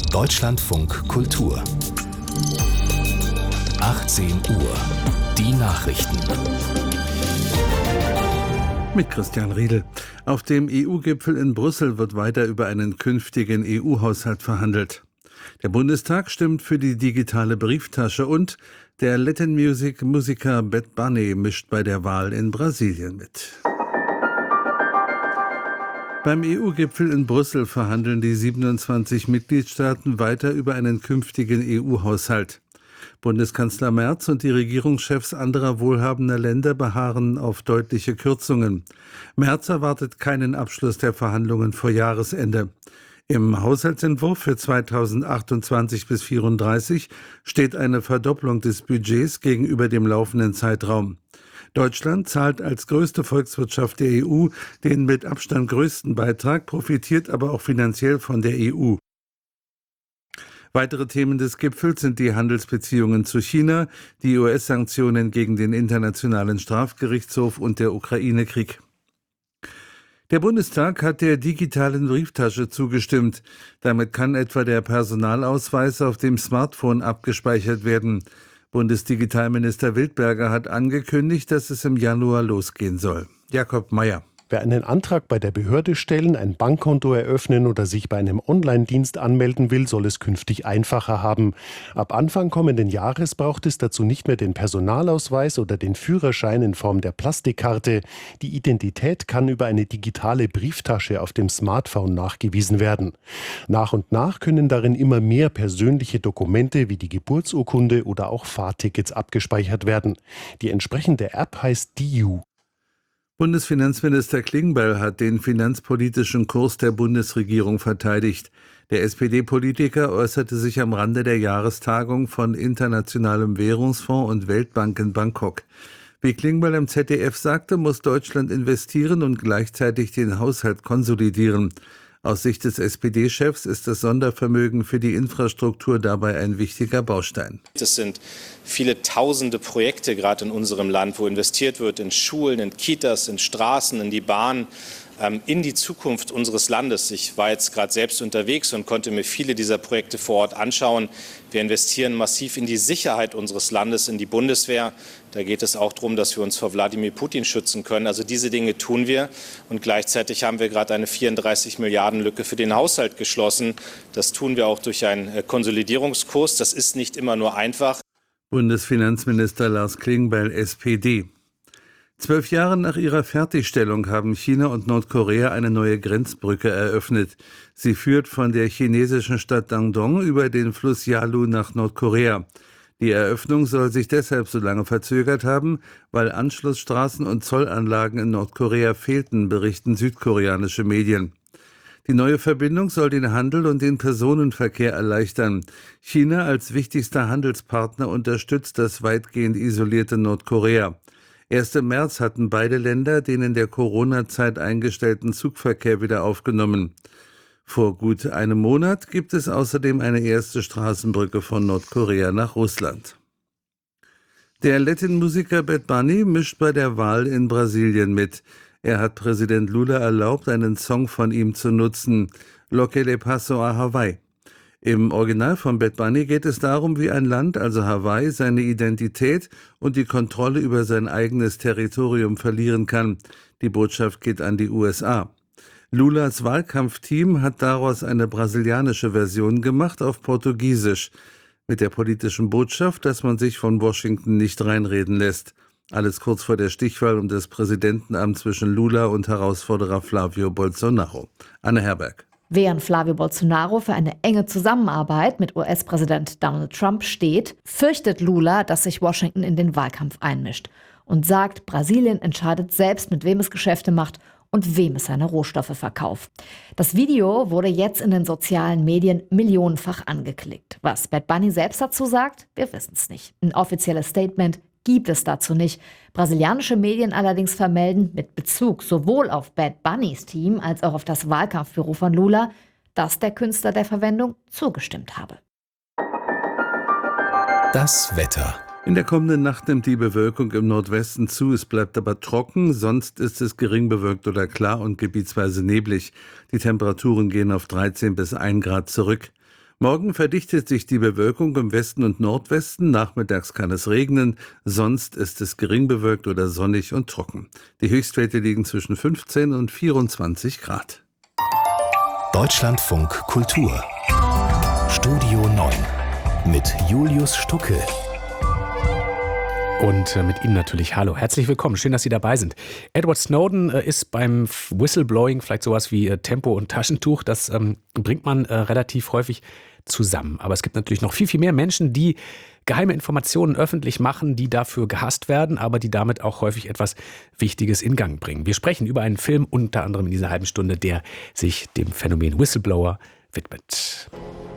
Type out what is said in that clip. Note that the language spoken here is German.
Deutschlandfunk Kultur 18 Uhr. Die Nachrichten. Mit Christian Riedel. Auf dem EU-Gipfel in Brüssel wird weiter über einen künftigen EU-Haushalt verhandelt. Der Bundestag stimmt für die digitale Brieftasche und der Latin Music-Musiker Bad Bunny mischt bei der Wahl in Brasilien mit. Beim EU-Gipfel in Brüssel verhandeln die 27 Mitgliedstaaten weiter über einen künftigen EU-Haushalt. Bundeskanzler Merz und die Regierungschefs anderer wohlhabender Länder beharren auf deutliche Kürzungen. Merz erwartet keinen Abschluss der Verhandlungen vor Jahresende. Im Haushaltsentwurf für 2028 bis 2034 steht eine Verdopplung des Budgets gegenüber dem laufenden Zeitraum. Deutschland zahlt als größte Volkswirtschaft der EU den mit Abstand größten Beitrag, profitiert aber auch finanziell von der EU. Weitere Themen des Gipfels sind die Handelsbeziehungen zu China, die US-Sanktionen gegen den Internationalen Strafgerichtshof und der Ukraine-Krieg. Der Bundestag hat der digitalen Brieftasche zugestimmt. Damit kann etwa der Personalausweis auf dem Smartphone abgespeichert werden. Bundesdigitalminister Wildberger hat angekündigt, dass es im Januar losgehen soll. Jakob Mayer. Wer einen Antrag bei der Behörde stellen, ein Bankkonto eröffnen oder sich bei einem Online-Dienst anmelden will, soll es künftig einfacher haben. Ab Anfang kommenden Jahres braucht es dazu nicht mehr den Personalausweis oder den Führerschein in Form der Plastikkarte. Die Identität kann über eine digitale Brieftasche auf dem Smartphone nachgewiesen werden. Nach und nach können darin immer mehr persönliche Dokumente wie die Geburtsurkunde oder auch Fahrtickets abgespeichert werden. Die entsprechende App heißt DIU. Bundesfinanzminister Klingbeil hat den finanzpolitischen Kurs der Bundesregierung verteidigt. Der SPD-Politiker äußerte sich am Rande der Jahrestagung von Internationalem Währungsfonds und Weltbank in Bangkok. Wie Klingbeil im ZDF sagte, muss Deutschland investieren und gleichzeitig den Haushalt konsolidieren. Aus Sicht des SPD-Chefs ist das Sondervermögen für die Infrastruktur dabei ein wichtiger Baustein. Es sind viele tausende Projekte gerade in unserem Land, wo investiert wird in Schulen, in Kitas, in Straßen, in die Bahn, in die Zukunft unseres Landes. Ich war jetzt gerade selbst unterwegs und konnte mir viele dieser Projekte vor Ort anschauen. Wir investieren massiv in die Sicherheit unseres Landes, in die Bundeswehr. Da geht es auch darum, dass wir uns vor Wladimir Putin schützen können. Also diese Dinge tun wir. Und gleichzeitig haben wir gerade eine 34 Milliarden Lücke für den Haushalt geschlossen. Das tun wir auch durch einen Konsolidierungskurs. Das ist nicht immer nur einfach. Bundesfinanzminister Lars Klingbeil, SPD. 12 Jahre nach ihrer Fertigstellung haben China und Nordkorea eine neue Grenzbrücke eröffnet. Sie führt von der chinesischen Stadt Dandong über den Fluss Yalu nach Nordkorea. Die Eröffnung soll sich deshalb so lange verzögert haben, weil Anschlussstraßen und Zollanlagen in Nordkorea fehlten, berichten südkoreanische Medien. Die neue Verbindung soll den Handel und den Personenverkehr erleichtern. China als wichtigster Handelspartner unterstützt das weitgehend isolierte Nordkorea. Erst im März hatten beide Länder den in der Corona-Zeit eingestellten Zugverkehr wieder aufgenommen. Vor gut einem Monat gibt es außerdem eine erste Straßenbrücke von Nordkorea nach Russland. Der Latin-Musiker Bad Bunny mischt bei der Wahl in Brasilien mit. Er hat Präsident Lula erlaubt, einen Song von ihm zu nutzen, Lo que le pasó a Hawaii. Im Original von Bad Bunny geht es darum, wie ein Land, also Hawaii, seine Identität und die Kontrolle über sein eigenes Territorium verlieren kann. Die Botschaft geht an die USA. Lulas Wahlkampfteam hat daraus eine brasilianische Version gemacht auf Portugiesisch, mit der politischen Botschaft, dass man sich von Washington nicht reinreden lässt. Alles kurz vor der Stichwahl um das Präsidentenamt zwischen Lula und Herausforderer Flavio Bolsonaro. Anne Herberg. Während Flavio Bolsonaro für eine enge Zusammenarbeit mit US-Präsident Donald Trump steht, fürchtet Lula, dass sich Washington in den Wahlkampf einmischt und sagt, Brasilien entscheidet selbst, mit wem es Geschäfte macht und wem es seine Rohstoffe verkauft. Das Video wurde jetzt in den sozialen Medien millionenfach angeklickt. Was Bad Bunny selbst dazu sagt, wir wissen es nicht. Ein offizielles Statement gibt es dazu nicht. Brasilianische Medien allerdings vermelden mit Bezug sowohl auf Bad Bunnys Team als auch auf das Wahlkampfbüro von Lula, dass der Künstler der Verwendung zugestimmt habe. Das Wetter. In der kommenden Nacht nimmt die Bewölkung im Nordwesten zu, es bleibt aber trocken, sonst ist es gering bewölkt oder klar und gebietsweise neblig. Die Temperaturen gehen auf 13 bis 1 Grad zurück. Morgen verdichtet sich die Bewölkung im Westen und Nordwesten. Nachmittags kann es regnen. Sonst ist es gering bewölkt oder sonnig und trocken. Die Höchstwerte liegen zwischen 15 und 24 Grad. Deutschlandfunk Kultur. Studio 9 mit Julius Stucke. Und mit Ihnen natürlich hallo. Herzlich willkommen. Schön, dass Sie dabei sind. Edward Snowden ist beim Whistleblowing vielleicht sowas wie Tempo und Taschentuch. Das bringt man relativ häufig zusammen. Aber es gibt natürlich noch viel, viel mehr Menschen, die geheime Informationen öffentlich machen, die dafür gehasst werden, aber die damit auch häufig etwas Wichtiges in Gang bringen. Wir sprechen über einen Film, unter anderem in dieser halben Stunde, der sich dem Phänomen Whistleblower widmet.